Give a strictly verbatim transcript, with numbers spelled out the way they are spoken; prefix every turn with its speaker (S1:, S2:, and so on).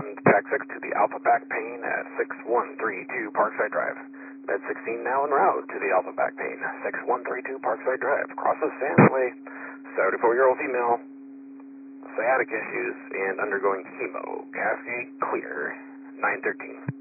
S1: Pack six to the Alpha Back Pain at six one three two Parkside Drive. Med sixteen now en route to the Alpha Back Pain, six one three two Parkside Drive. Crosses Sandway, seventy-four-year-old female, sciatic issues, and undergoing chemo. Cascade clear, nine thirteen.